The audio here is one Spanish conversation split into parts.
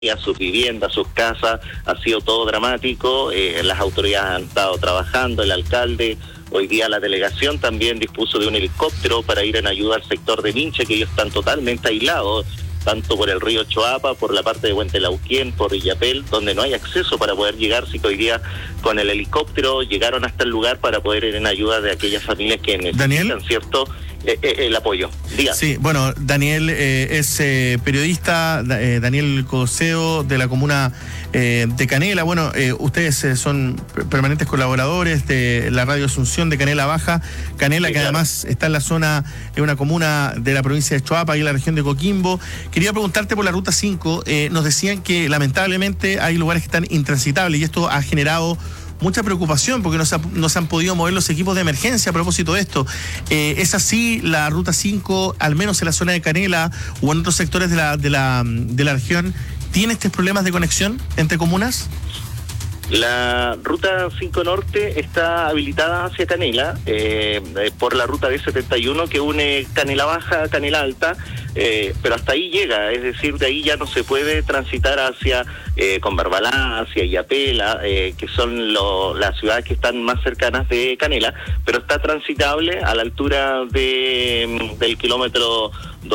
a sus viviendas, sus casas, ha sido todo dramático. Las autoridades han estado trabajando, el alcalde, hoy día la delegación también dispuso de un helicóptero para ir en ayuda al sector de Minche, que ellos están totalmente aislados, tanto por el río Choapa, por la parte de Huentelauquén, por Illapel, donde no hay acceso para poder llegar, sí que hoy día con el helicóptero llegaron hasta el lugar para poder ir en ayuda de aquellas familias que necesitan, Daniel, ¿cierto?, el apoyo. Diga. Sí, bueno, Daniel es periodista, Daniel Coseo, de la comuna de Canela. Bueno, ustedes son permanentes colaboradores de la Radio Asunción de Canela Baja. Canela, sí, que claro, además está en la zona, es una comuna de la provincia de Choapa y en la región de Coquimbo. Quería preguntarte por la Ruta 5. Nos decían que lamentablemente hay lugares que están intransitables y esto ha generado mucha preocupación porque no se han podido mover los equipos de emergencia a propósito de esto. ¿Es así la Ruta 5, al menos en la zona de Canela o en otros sectores de la región, tiene estos problemas de conexión entre comunas? La Ruta 5 Norte está habilitada hacia Canela por la ruta D71 que une Canela Baja a Canela Alta, pero hasta ahí llega, es decir, de ahí ya no se puede transitar hacia Conbarbalá, hacia Illapela, que son las ciudades que están más cercanas de Canela, pero está transitable a la altura del kilómetro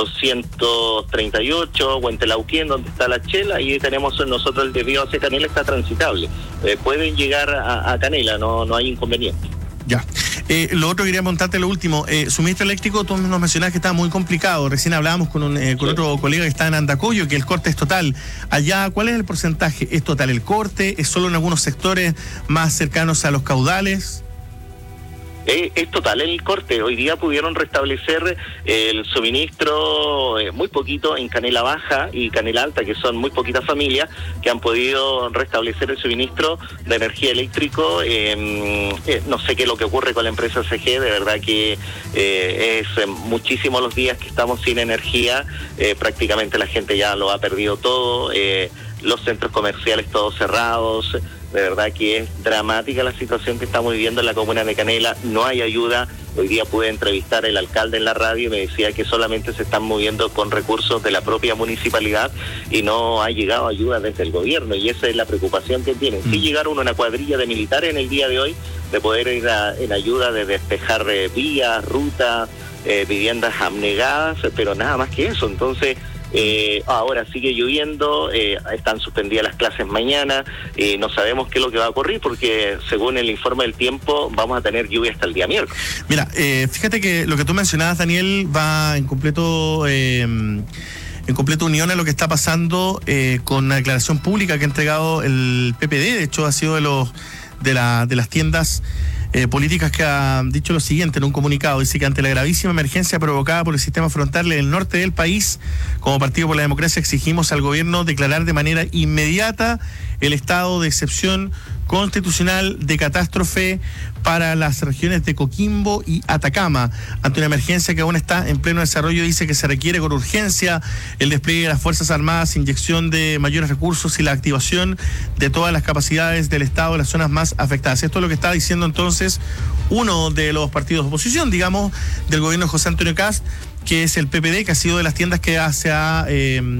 238, Huentelauquén, donde está la Chela, y tenemos nosotros el desvío hacia Canela, está transitable. Pueden llegar a Canela, no hay inconveniente. Ya. Lo otro quería preguntarte, lo último, suministro eléctrico, tú nos mencionabas que está muy complicado. Recién hablábamos con otro colega que está en Andacollo, que el corte es total. Allá, ¿cuál es el porcentaje? ¿Es total el corte? ¿Es solo en algunos sectores más cercanos a los caudales? Es total el corte. Hoy día pudieron restablecer el suministro muy poquito en Canela Baja y Canela Alta, que son muy poquitas familias que han podido restablecer el suministro de energía eléctrico. No sé qué es lo que ocurre con la empresa CG, de verdad que es muchísimos los días que estamos sin energía. Prácticamente la gente ya lo ha perdido todo. Los centros comerciales todos cerrados. De verdad que es dramática la situación que estamos viviendo en la comuna de Canela, no hay ayuda. Hoy día pude entrevistar al alcalde en la radio y me decía que solamente se están moviendo con recursos de la propia municipalidad y no ha llegado ayuda desde el gobierno, y esa es la preocupación que tienen. Sí llegaron una cuadrilla de militares en el día de hoy de poder ir en ayuda de despejar vías, rutas, viviendas abnegadas, pero nada más que eso. Entonces, ahora sigue lloviendo, están suspendidas las clases mañana, no sabemos qué es lo que va a ocurrir porque según el informe del tiempo vamos a tener lluvia hasta el día miércoles. Mira, fíjate que lo que tú mencionabas, Daniel, va en completo unión a lo que está pasando con la declaración pública que ha entregado el PPD. De hecho, ha sido de las tiendas políticas que ha dicho lo siguiente en un comunicado. Dice que ante la gravísima emergencia provocada por el sistema frontal en el norte del país, como Partido por la Democracia exigimos al gobierno declarar de manera inmediata el estado de excepción constitucional de catástrofe para las regiones de Coquimbo y Atacama. Ante una emergencia que aún está en pleno desarrollo, dice que se requiere con urgencia el despliegue de las Fuerzas Armadas, inyección de mayores recursos y la activación de todas las capacidades del Estado en las zonas más afectadas. Esto es lo que está diciendo entonces uno de los partidos de oposición, digamos, del gobierno de José Antonio Kast, que es el PPD, que ha sido de las tiendas que ha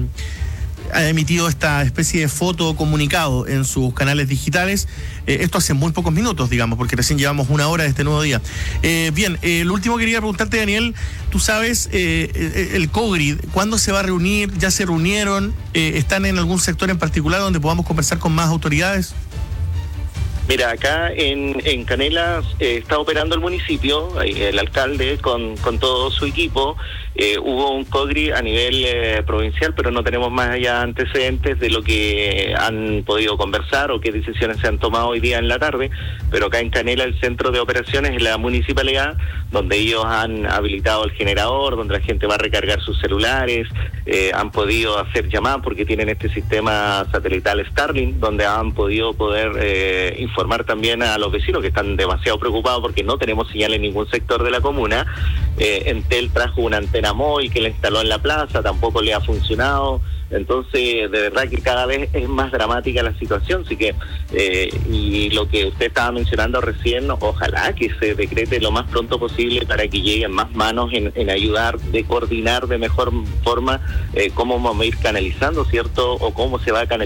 emitido esta especie de foto comunicado en sus canales digitales. Esto hace muy pocos minutos, digamos, porque recién llevamos una hora de este nuevo día. Bien, lo último que quería preguntarte, Daniel, tú sabes, el COGRID, ¿cuándo se va a reunir? ¿Ya se reunieron? ¿Están en algún sector en particular donde podamos conversar con más autoridades? Mira, acá en Canela está operando el municipio, el alcalde con todo su equipo. Hubo un COGRI a nivel provincial, pero no tenemos más allá antecedentes de lo que han podido conversar o qué decisiones se han tomado hoy día en la tarde. Pero acá en Canela el centro de operaciones es la municipalidad, donde ellos han habilitado el generador, donde la gente va a recargar sus celulares, han podido hacer llamadas porque tienen este sistema satelital Starlink, donde han podido poder informar también a los vecinos que están demasiado preocupados porque no tenemos señal en ningún sector de la comuna. Entel trajo una antena móvil que le instaló en la plaza, tampoco le ha funcionado. Entonces, de verdad que cada vez es más dramática la situación, así que, y lo que usted estaba mencionando recién, ojalá que se decrete lo más pronto posible para que lleguen más manos en ayudar, de coordinar de mejor forma cómo vamos a ir canalizando, ¿cierto? O cómo se va a canalizar